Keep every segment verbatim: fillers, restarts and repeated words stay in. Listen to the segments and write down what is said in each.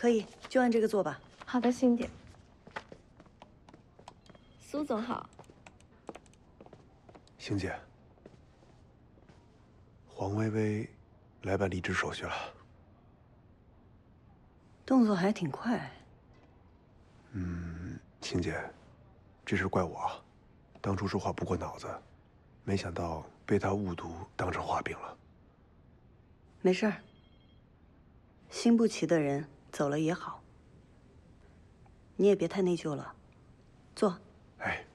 可以，就按这个做吧。 好的，欣姐。苏总好。 星姐，黄薇薇来办离职手续了。 动作还挺快。 嗯，星姐，这事怪我，当初说话不过脑子，没想到被他误读当成画饼了。 没事儿，心不齐的人走了也好。你也别太内疚了，坐。 哎。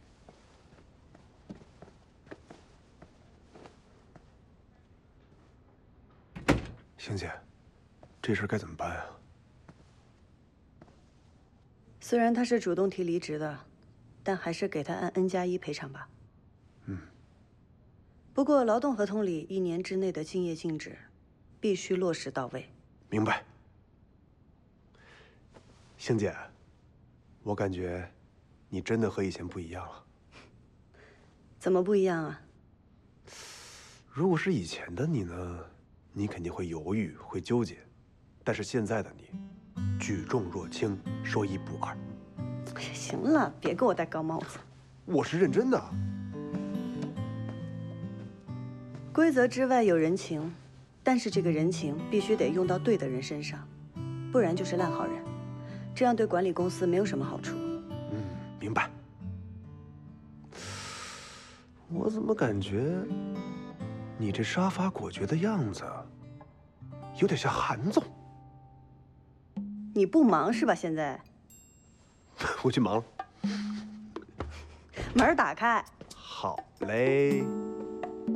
星姐，这事该怎么办啊？ 虽然他是主动提离职的，但还是给他按 N 加一赔偿吧。 嗯。 不过劳动合同里一年之内的竞业禁止，必须落实到位。 明白。星姐，我感觉你真的和以前不一样了。 怎么不一样啊？ 如果是以前的你呢，你肯定会犹豫，会纠结，但是现在的你，举重若轻，说一不二。 行了，别给我戴高帽子。 我是认真的。 规则之外有人情，但是这个人情必须得用到对的人身上，不然就是烂好人，这样对管理公司没有什么好处。 嗯，明白。我怎么感觉你这杀伐果决的样子，有点像韩总。 你不忙是吧？现在我去忙了。 门打开。 好嘞。